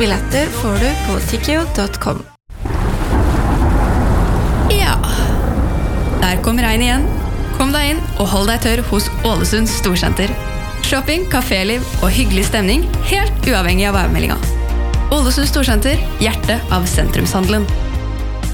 Billetter får du på tickio.com. Ja, der kom regn igjen. Kom deg inn og hold deg tørr hos Ålesund Storsenter. Shopping, kaféliv og hyggelig stemning, helt uavhengig av værmeldinga. Ålesund Storsenter, hjertet av sentrumshandelen.